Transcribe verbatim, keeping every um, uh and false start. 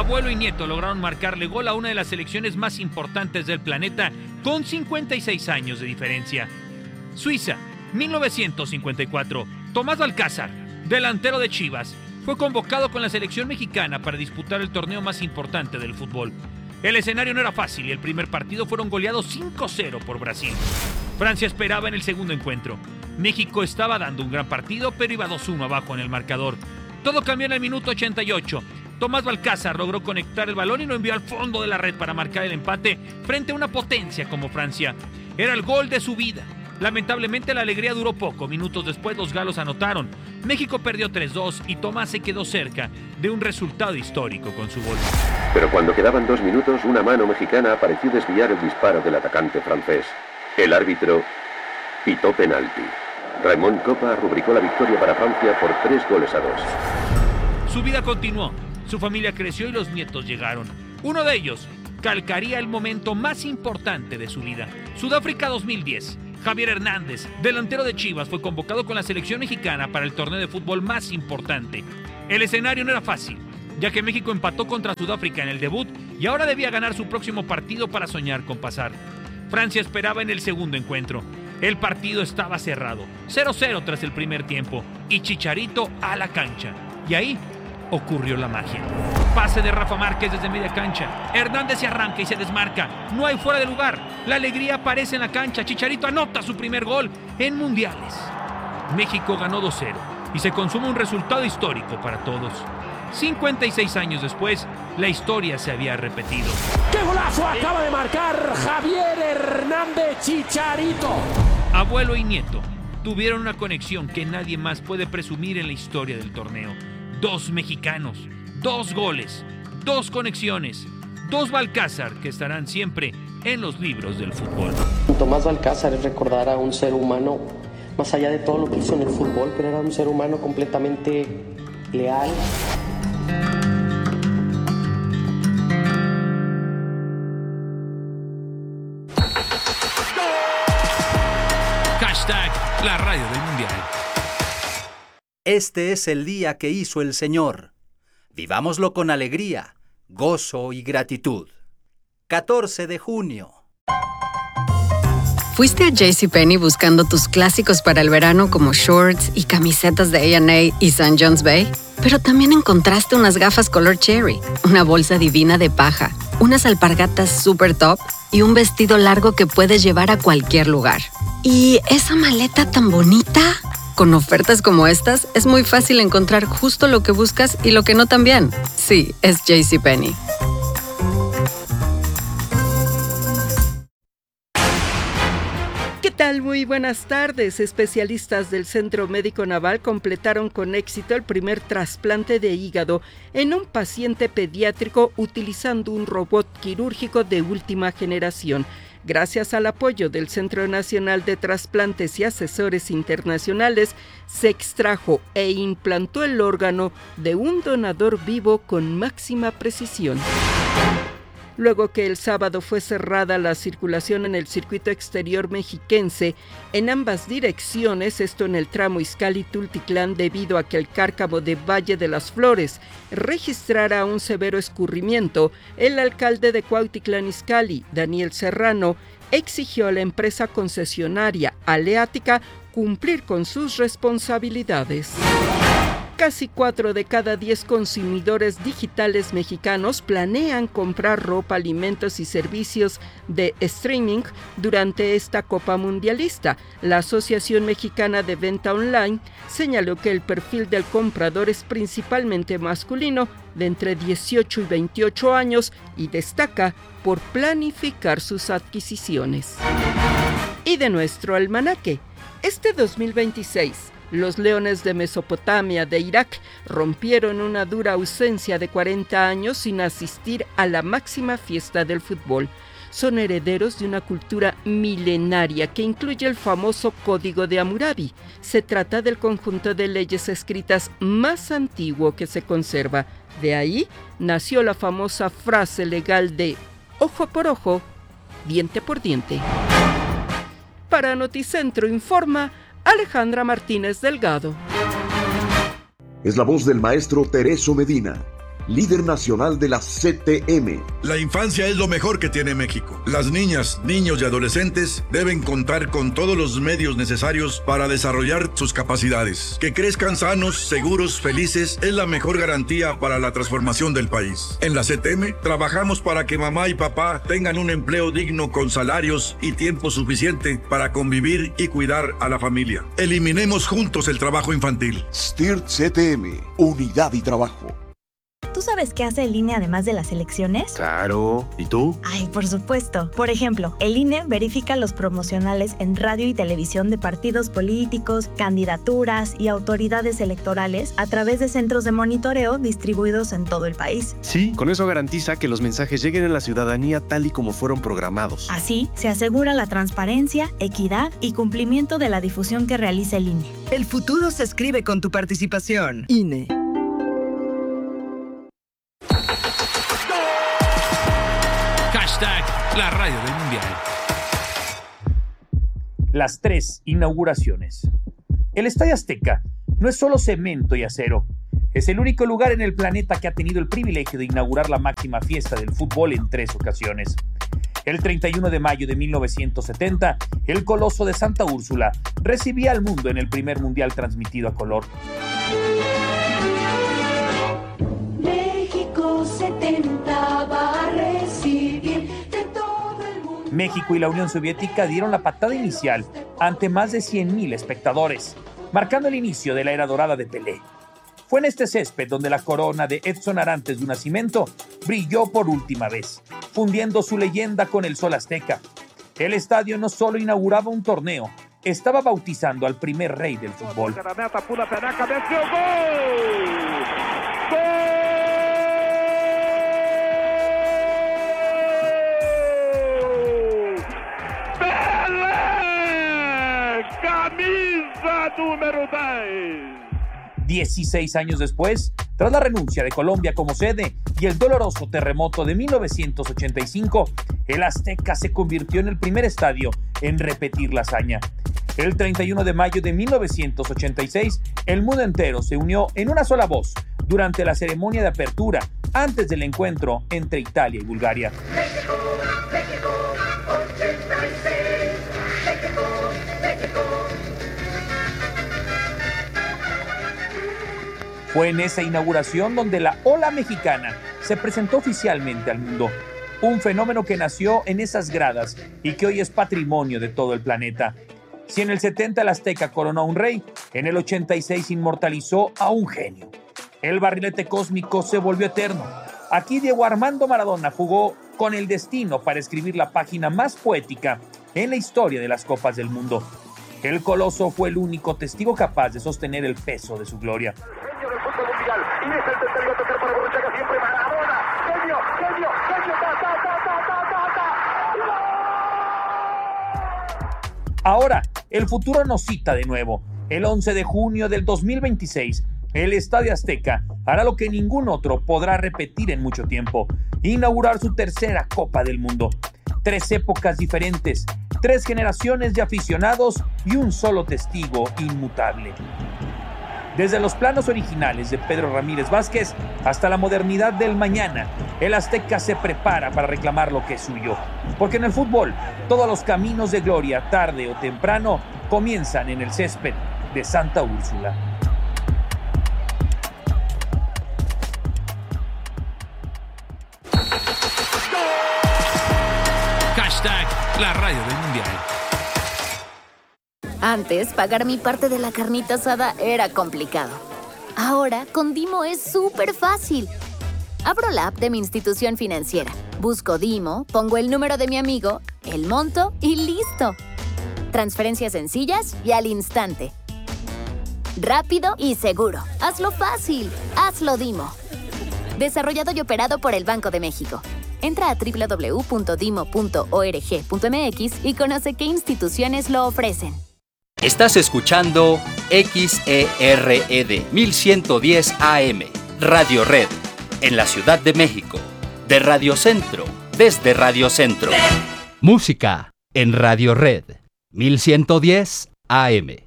Abuelo y nieto lograron marcarle gol a una de las selecciones más importantes del planeta con cincuenta y seis años de diferencia. Suiza, mil novecientos cincuenta y cuatro. Tomás Balcázar, delantero de Chivas, fue convocado con la selección mexicana para disputar el torneo más importante del fútbol. El escenario no era fácil y el primer partido fueron goleados cinco cero por Brasil. Francia esperaba en el segundo encuentro. México estaba dando un gran partido, pero iba dos uno abajo en el marcador. Todo cambió en el minuto ochenta y ocho. Tomás Balcázar logró conectar el balón y lo envió al fondo de la red para marcar el empate frente a una potencia como Francia. Era el gol de su vida. Lamentablemente la alegría duró poco. Minutos después los galos anotaron. México perdió tres dos y Tomás se quedó cerca de un resultado histórico con su gol. Pero cuando quedaban dos minutos, una mano mexicana pareció desviar el disparo del atacante francés. El árbitro pitó penalti. Raymond Kopa rubricó la victoria para Francia por tres goles a dos. Su vida continuó. Su familia creció y los nietos llegaron. Uno de ellos calcaría el momento más importante de su vida. Sudáfrica dos mil diez. Javier Hernández, delantero de Chivas, fue convocado con la selección mexicana para el torneo de fútbol más importante. El escenario no era fácil, ya que México empató contra Sudáfrica en el debut y ahora debía ganar su próximo partido para soñar con pasar. Francia esperaba en el segundo encuentro. El partido estaba cerrado, cero cero tras el primer tiempo, y Chicharito a la cancha. Y ahí ocurrió la magia. Pase de Rafa Márquez desde media cancha. Hernández se arranca y se desmarca. No hay fuera de lugar. La alegría aparece en la cancha. Chicharito anota su primer gol en mundiales. México ganó dos cero y se consuma un resultado histórico para todos. cincuenta y seis años después, la historia se había repetido. ¡Qué golazo acaba de marcar Javier Hernández Chicharito! Abuelo y nieto tuvieron una conexión que nadie más puede presumir en la historia del torneo. Dos mexicanos, dos goles, dos conexiones, dos Balcázar que estarán siempre en los libros del fútbol. Tomás Balcázar es recordar a un ser humano, más allá de todo lo que hizo en el fútbol, pero era un ser humano completamente leal. Hashtag la radio del mundial. Este es el día que hizo el Señor. Vivámoslo con alegría, gozo y gratitud. catorce de junio. ¿Fuiste a JCPenney buscando tus clásicos para el verano como shorts y camisetas de A and A y Saint John's Bay? Pero también encontraste unas gafas color cherry, una bolsa divina de paja, unas alpargatas super top y un vestido largo que puedes llevar a cualquier lugar. ¿Y esa maleta tan bonita? Con ofertas como estas, es muy fácil encontrar justo lo que buscas y lo que no también. Sí, es JCPenney. ¿Qué tal? Muy buenas tardes. Especialistas del Centro Médico Naval completaron con éxito el primer trasplante de hígado en un paciente pediátrico utilizando un robot quirúrgico de última generación. Gracias al apoyo del Centro Nacional de Trasplantes y asesores internacionales, se extrajo e implantó el órgano de un donador vivo con máxima precisión. Luego que el sábado fue cerrada la circulación en el circuito exterior mexiquense en ambas direcciones, esto en el tramo Izcalli-Tultitlán, debido a que el cárcamo de Valle de las Flores registrara un severo escurrimiento, el alcalde de Cuautitlán Izcalli, Daniel Serrano, exigió a la empresa concesionaria Aleática cumplir con sus responsabilidades. Casi cuatro de cada diez consumidores digitales mexicanos planean comprar ropa, alimentos y servicios de streaming durante esta Copa Mundialista. La Asociación Mexicana de Venta Online señaló que el perfil del comprador es principalmente masculino, de entre dieciocho y veintiocho años, y destaca por planificar sus adquisiciones. Y de nuestro almanaque, este dos mil veintiséis... los Leones de Mesopotamia de Irak rompieron una dura ausencia de cuarenta años sin asistir a la máxima fiesta del fútbol. Son herederos de una cultura milenaria que incluye el famoso Código de Hammurabi. Se trata del conjunto de leyes escritas más antiguo que se conserva. De ahí nació la famosa frase legal de ojo por ojo, diente por diente. Para Noticentro informa Alejandra Martínez Delgado. Es la voz del maestro Tereso Medina. líder nacional de la C T M. La infancia es lo mejor que tiene México. Las niñas, niños y adolescentes deben contar con todos los medios necesarios para desarrollar sus capacidades. Que crezcan sanos, seguros, felices es la mejor garantía para la transformación del país. En la C T M trabajamos para que mamá y papá tengan un empleo digno con salarios y tiempo suficiente para convivir y cuidar a la familia. Eliminemos juntos el trabajo infantil. S T I R T C T M, unidad y trabajo. ¿Tú sabes qué hace el I N E además de las elecciones? Claro. ¿Y tú? Ay, por supuesto. Por ejemplo, el I N E verifica los promocionales en radio y televisión de partidos políticos, candidaturas y autoridades electorales a través de centros de monitoreo distribuidos en todo el país. Sí, con eso garantiza que los mensajes lleguen a la ciudadanía tal y como fueron programados. Así, se asegura la transparencia, equidad y cumplimiento de la difusión que realiza el I N E. El futuro se escribe con tu participación. I N E. Hashtag la radio del mundial. Las tres inauguraciones. El Estadio Azteca no es solo cemento y acero. Es el único lugar en el planeta que ha tenido el privilegio de inaugurar la máxima fiesta del fútbol en tres ocasiones. El treinta y uno de mayo de mil novecientos setenta, el Coloso de Santa Úrsula recibía al mundo en el primer mundial transmitido a color. México setenta va a recibir de todo el mundo. México y la Unión Soviética dieron la patada inicial ante más de cien mil espectadores, marcando el inicio de la era dorada de Pelé. Fue en este césped donde la corona de Edson Arantes do Nascimento brilló por última vez, fundiendo su leyenda con el sol azteca. El estadio no solo inauguraba un torneo, estaba bautizando al primer rey del fútbol. Camisa número diez. dieciséis años después, tras la renuncia de Colombia como sede y el doloroso terremoto de mil novecientos ochenta y cinco, el Azteca se convirtió en el primer estadio en repetir la hazaña. El treinta y uno de mayo de mil novecientos ochenta y seis, el mundo entero se unió en una sola voz durante la ceremonia de apertura antes del encuentro entre Italia y Bulgaria. México, México, ochenta y seis. México, México. Fue en esa inauguración donde la ola mexicana se presentó oficialmente al mundo. Un fenómeno que nació en esas gradas y que hoy es patrimonio de todo el planeta. Si en el setenta el Azteca coronó a un rey, en el ochenta y seis inmortalizó a un genio. El barrilete cósmico se volvió eterno. Aquí Diego Armando Maradona jugó con el destino para escribir la página más poética en la historia de las Copas del Mundo. El Coloso fue el único testigo capaz de sostener el peso de su gloria. Y es el tercero a tocar para Borruchaga, siempre Maradona. Genio, genio, genio, ta, ta, ta, ta, ta, ta, ta. Ahora, el futuro nos cita de nuevo. El once de junio del dos mil veintiséis, el Estadio Azteca hará lo que ningún otro podrá repetir en mucho tiempo: inaugurar su tercera Copa del Mundo. Tres épocas diferentes, tres generaciones de aficionados y un solo testigo inmutable. Desde los planos originales de Pedro Ramírez Vázquez hasta la modernidad del mañana, el Azteca se prepara para reclamar lo que es suyo. Porque en el fútbol, todos los caminos de gloria, tarde o temprano, comienzan en el césped de Santa Úrsula. Hashtag la radio del mundial. Antes, pagar mi parte de la carnita asada era complicado. Ahora, con Dimo es súper fácil. Abro la app de mi institución financiera, busco Dimo, pongo el número de mi amigo, el monto y ¡listo! Transferencias sencillas y al instante. Rápido y seguro. Hazlo fácil. Hazlo Dimo. Desarrollado y operado por el Banco de México. Entra a doble u doble u doble u punto dimo punto org punto m x y conoce qué instituciones lo ofrecen. Estás escuchando X E R E D mil ciento diez A M, Radio Red, en la Ciudad de México, de Radio Centro, desde Radio Centro. Música en Radio Red, mil ciento diez A M.